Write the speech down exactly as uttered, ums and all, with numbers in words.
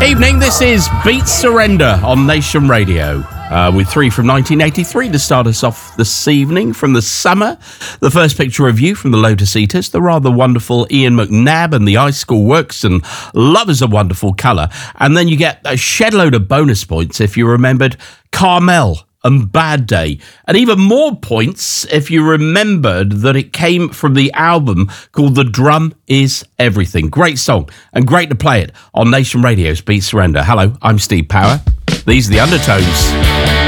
Evening, this is Beat Surrender on Nation Radio. Uh, with three from nineteen eighty-three to start us off this evening. From the summer, the first picture review from the Lotus Eaters, the rather wonderful Ian McNabb and the Ice School Works and Love is a Wonderful Colour. And then you get a shed load of bonus points if you remembered Carmel and Bad Day. And even more points if you remembered that it came from the album called The Drum Is Everything. Great song and great to play it on Nation Radio's Beat Surrender. Hello, I'm Steve Power. These are the Undertones.